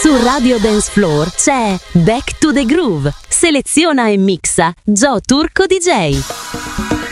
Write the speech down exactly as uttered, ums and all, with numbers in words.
Su Radio Dance Floor c'è Back to the Groove. Seleziona e mixa Gio Turco D J.